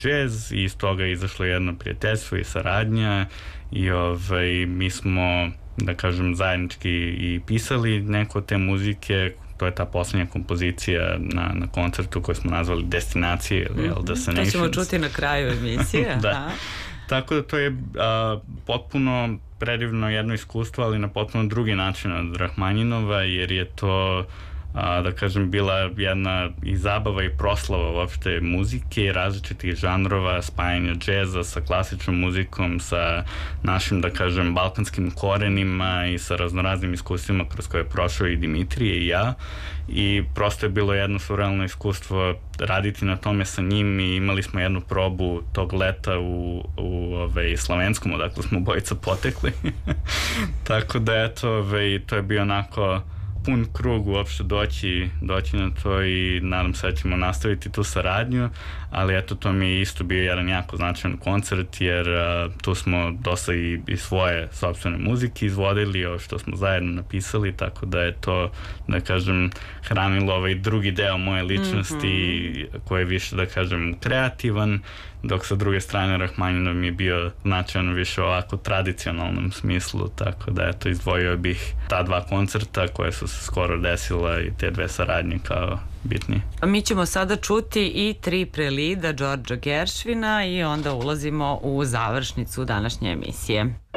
džez i iz toga je izašlo jedno prijateljstvo i saradnja i mi smo, da kažem, zajednički i pisali neko od te muzike. To je ta poslednja kompozicija na koncertu koju smo nazvali Destinacije ili Destinations. To ćemo čuti na kraju emisije. Da. Tako da to je potpuno predivno jedno iskustvo, ali na potpuno drugi način od Rahmanjinova, jer je to, da kažem, bila jedna i zabava i proslava uopšte muzike i različitih žanrova, spajanja džeza sa klasičnom muzikom, sa našim, da kažem, balkanskim korenima i sa raznoraznim iskustvima kroz koje je prošao i Dimitrije i ja, i prosto je bilo jedno surrealno iskustvo raditi na tome sa njim i imali smo jednu probu tog leta u Slavenskom, odakle smo obojica potekli. Tako da eto, to je bio onako pun krug uopšte doći na to i nadam se da ćemo nastaviti tu saradnju, ali eto, to mi je isto bio jedan jako značajan koncert, jer tu smo dosta i svoje sopstvene muzike izvodili, što smo zajedno napisali, tako da je to, da kažem, hranilo ovaj drugi deo moje ličnosti koji je više, da kažem, kreativan, dok sa druge strane Rahmanjinov mi je bio značajno više ovako tradicionalnom smislu, tako da eto, izdvojio bih ta dva koncerta koje su se skoro desila i te dve saradnje kao bitni. Mi ćemo sada čuti i 3 prelida Đorđa Geršvina i onda ulazimo u završnicu današnje emisije.